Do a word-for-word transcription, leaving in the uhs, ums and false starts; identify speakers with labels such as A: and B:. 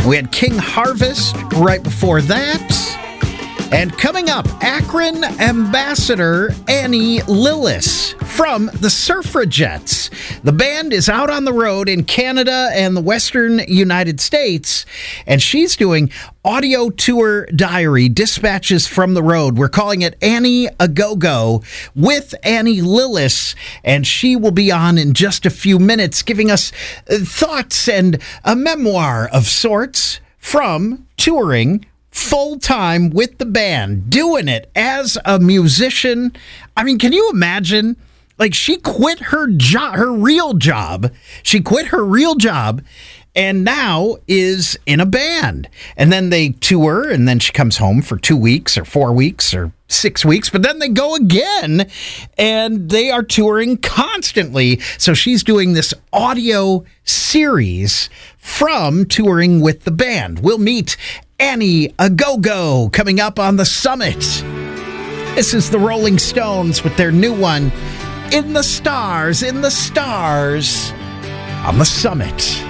A: We had King Harvest right before that. And coming up, Akron ambassador Annie Lillis from the Suffragettes. The band is out on the road in Canada and the Western United States, and she's doing audio tour diary, dispatches from the road. We're calling it Annie A Go-Go with Annie Lillis, and she will be on in just a few minutes, giving us thoughts and a memoir of sorts from touring full-time with the band, doing it as a musician. I mean, can you imagine? Like, she quit her job, her real job. She quit her real job and now is in a band. And then they tour, and then she comes home for two weeks or four weeks or six weeks, but then they go again, and they are touring constantly. So she's doing this audio series from touring with the band. We'll meet Annie A Go-Go coming up on the Summit. This is the Rolling Stones with their new one, In the Stars, in the Stars, on the Summit.